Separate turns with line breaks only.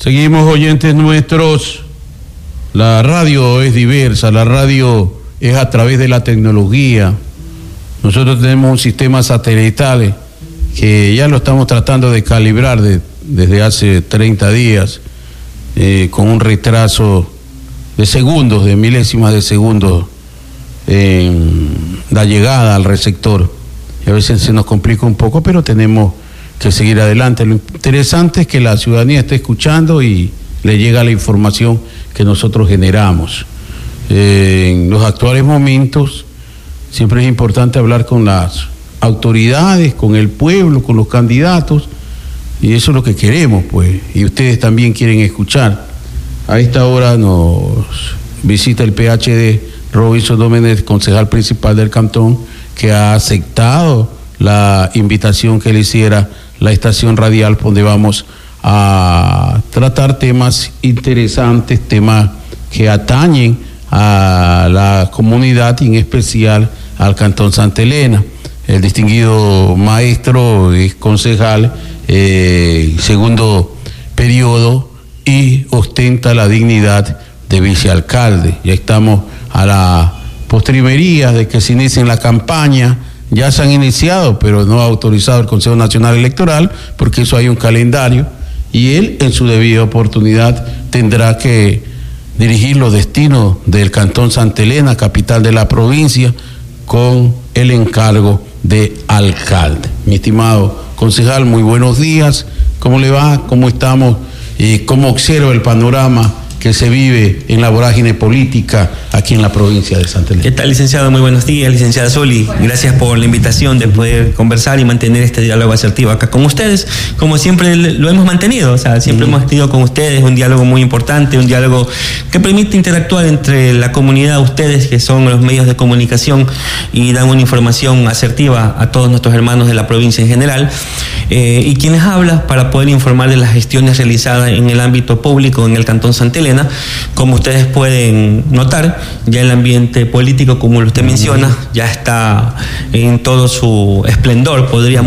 Seguimos, oyentes nuestros. La radio es diversa, la radio es a través de la tecnología. Nosotros tenemos un sistema satelital que ya lo estamos tratando de calibrar desde hace 30 días, con un retraso de segundos, de milésimas de segundos en la llegada al receptor. Y a veces se nos complica un poco, pero tenemos que seguir adelante. Lo interesante es que la ciudadanía esté escuchando y le llega la información que nosotros generamos. En los actuales momentos siempre es importante hablar con las autoridades, con el pueblo, con los candidatos, y eso es lo que queremos, pues, y ustedes también quieren escuchar. A esta hora nos visita el PhD Robinson Domenech, concejal principal del cantón, que ha aceptado la invitación que le hiciera la estación radial, donde vamos a tratar temas interesantes, temas que atañen a la comunidad y en especial al Cantón Santa Elena. El distinguido maestro es concejal, segundo periodo, y ostenta la dignidad de vicealcalde. Ya estamos a la postrimería de que se inicie la campaña. Ya se han iniciado, pero no ha autorizado el Consejo Nacional Electoral, porque eso hay un calendario, y él en su debida oportunidad tendrá que dirigir los destinos del Cantón Santa Elena, capital de la provincia, con el encargo de alcalde. Mi estimado concejal, muy buenos días. ¿Cómo le va? ¿Cómo estamos? ¿Cómo observa el panorama que se vive en la vorágine política aquí en la provincia de Santa Elena?
¿Qué tal, licenciado? Muy buenos días, licenciada Soli. Gracias por la invitación de poder conversar y mantener este diálogo asertivo acá con ustedes, como siempre lo hemos mantenido. O sea, siempre hemos tenido con ustedes un diálogo muy importante, un diálogo que permite interactuar entre la comunidad, ustedes que son los medios de comunicación y dan una información asertiva a todos nuestros hermanos de la provincia en general, y quienes hablan para poder informar de las gestiones realizadas en el ámbito público en el Cantón Santa Elena. Como ustedes pueden notar, ya el ambiente político, como usted menciona, ya está en todo su esplendor, podríamos